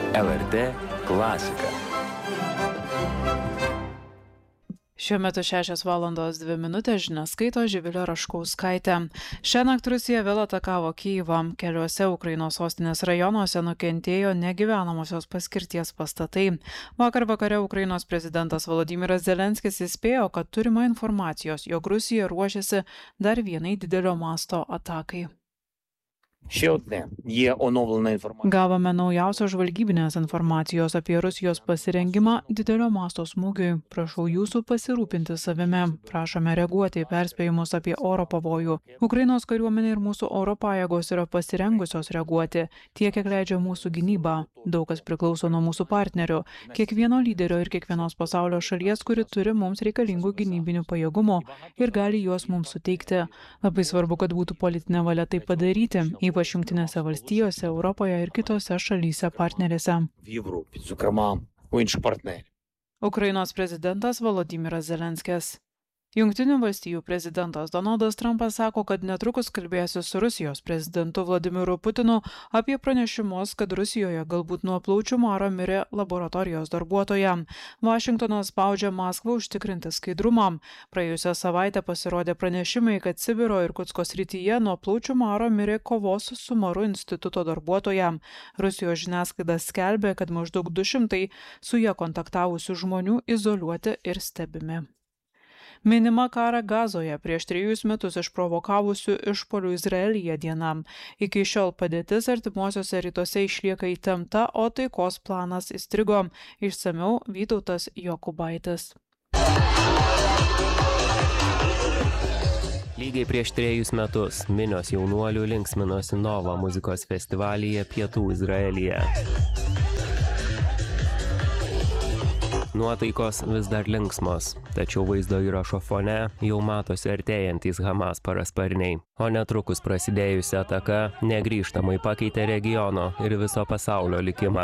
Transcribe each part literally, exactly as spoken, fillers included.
L R T klasika. Šiuo metu šešios valandos dvi minutės, žinias skaito Živilė Raškauskaitė. Šiąnakt Rusija vėl atakavo Kyjivą. Keliuose Ukrainos sostinės rajonuose nukentėjo negyvenamosios paskirties pastatai. Vakar vakare Ukrainos prezidentas Volodymyras Zelenskis įspėjo, kad turima informacijos, jog Rusija ruošiasi dar vienai didelio masto atakai. Ще одне. Є оновлена інформація. Gavome naujausios žvalgybinės informacijos apie Rusijos pasirengimą didelio masto smūgiui. Prašau jūsų pasirūpinti savimi. Prašome reaguoti į perspėjimus apie oro pavojų. Ukrainos kariuomenė ir mūsų oro pajėgos yra pasirengusios reaguoti, tiek kiek leidžia mūsų gynyba. Daug kas priklauso nuo mūsų partnerių, kiekvieno lyderio ir kiekvienos pasaulio šalies, kuri turi mums reikalingų gynybinių pajėgumų ir gali juos mums suteikti. Labai svarbu, kad būtų politinė valia tai padaryti, ypač Jungtinėse valstijose, Europoje ir kitose šalyse partnerėse. В Європі, зокрема, у інших партнерів. Ukrainos prezidentas Volodymyras Zelenskis. Jungtinių valstijų prezidentas Donaldas Trumpas sako, kad netrukus kalbėsi su Rusijos prezidentu Vladimiru Putinu apie pranešimus, kad Rusijoje galbūt nuo plaučių maro mirė laboratorijos darbuotoja. Vašingtonas spaudžia Maskvą užtikrinti skaidrumą. Praėjusią savaitę pasirodė pranešimai, kad Sibiro ir Kutsko srityje nuo plaučių maro mirė kovos su maru instituto darbuotoja. Rusijos žiniasklaida skelbė, kad maždaug du šimtai su jie kontaktavusių žmonių izoliuoti ir stebimi. Minima karą Gazoje prieš trejus metus išprovokavusių išpuolių Izraelyje diena. Iki šiol padėtis artimuosiuose rytuose išlieka įtempta, o taikos planas įstrigo. Išsamiau Vytautas Jokubaitis. Lygiai prieš trejus metus minios jaunuolių linksminosi Nova muzikos festivalyje Pietų Izraelyje. Nuotaikos vis dar linksmos, tačiau vaizdo įrašo fone jau matosi artėjantys Hamas parasparniai. O netrukus prasidėjusi ataka negrįžtamai pakeitė regiono ir viso pasaulio likimą.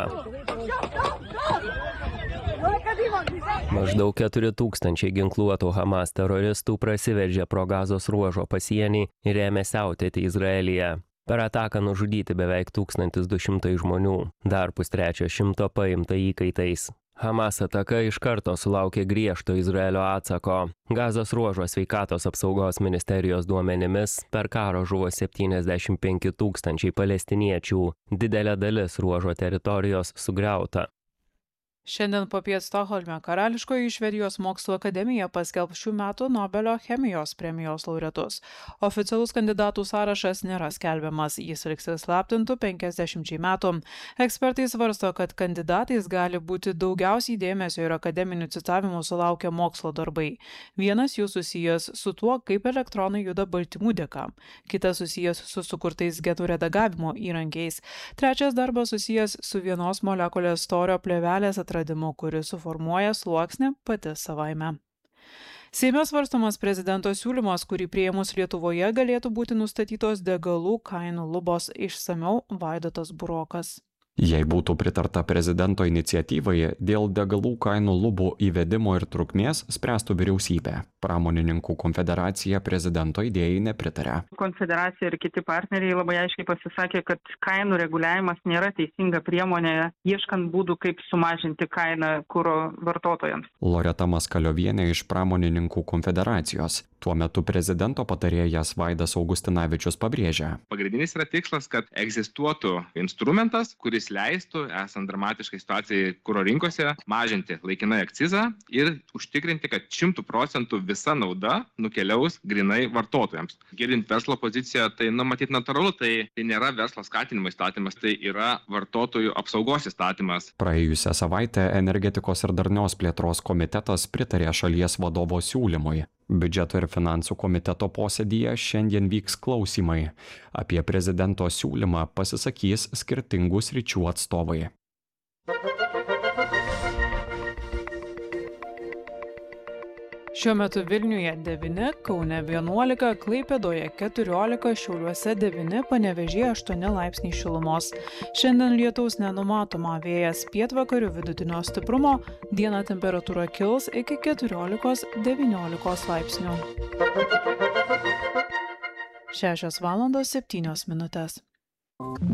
Maždaug keturi tūkstančiai ginkluotų Hamas teroristų prasiveržė pro Gazos ruožo pasienį ir ėmė siautėti Izraelyje. Per ataką nužudyti beveik tūkstantis du šimtai žmonių, dar pustrečio šimto paimta įkaitais. Hamas ataka iš karto sulaukė griežto Izraelio atsako. Gazos ruožo sveikatos apsaugos ministerijos duomenimis per karą žuvo septyniasdešimt penki tūkstančiai palestiniečių. Didelė dalis ruožo teritorijos sugriauta. Šiandien popiet Stokholme Karališkoji Švedijos mokslo akademija paskelbs šių metų Nobelio chemijos premijos laureatus. Oficialus kandidatų sąrašas nėra skelbiamas, jis liks įslaptintų penkiasdešimčiai metų. Ekspertai svarsto, kad kandidatais gali būti daugiausiai dėmesio ir akademinių citavimų sulaukę mokslo darbai. Vienas jų susijęs su tuo, kaip elektronai juda baltymų dėka. Kitas susijęs su sukurtais genų redagavimo įrankiais. Trečias darbas susijęs su vienos molekulės storio plėvelės atradimu. Kuris suformuoja sluoksnį pati savaime. Seime svarstomas prezidento siūlymas, kurį priėmus Lietuvoje galėtų būti nustatytos degalų kainų lubos. Išsamiau Vaidotas Burokas. Jei būtų pritarta prezidento iniciatyvai, dėl degalų kainų lubų įvedimo ir trukmės spręstų vyriausybė. Pramonininkų konfederacija prezidento idėjai nepritarė. Konfederacija ir kiti partneriai labai aiškiai pasisakė, kad kainų reguliavimas nėra teisinga priemonė, ieškant būdų, kaip sumažinti kainą kuro vartotojams. Loreta Maskaliovienė iš Pramonininkų konfederacijos. Tuo metu prezidento patarėjas Vaidas Augustinavičius pabrėžia. Pagrindinis yra tikslas, kad egzistuotų instrumentas, kuris leistų, esant dramatiškai situacijai kuro rinkose, mažinti laikinai akcizą ir užtikrinti, kad šimtų procentų visa nauda nukeliaus grinai vartotojams. Girdint verslo poziciją, tai nu, matyt natūralu, tai, tai nėra verslo skatinimo įstatymas, tai yra vartotojų apsaugos įstatymas. Praėjusią savaitę Energetikos ir darnios plėtros komitetas pritarė šalies vadovo siūlymui. Biudžeto ir finansų komiteto posėdyje šiandien vyks klausimai. Apie prezidento siūlymą pasisakys skirtingų sričių atstovai. Šiuo metu Vilniuje devyni, Kaune vienuolika, Klaipėdoje keturiolika, Šiauliuose devyni, Panevėžyje aštuoni laipsniai šilumos. Šiandien lietaus nenumatoma, vėjas pietvakarių vidutinio stiprumo, dieną temperatūra kils iki keturiolikos devyniolikos laipsnių. šešios valandos septynios minutės.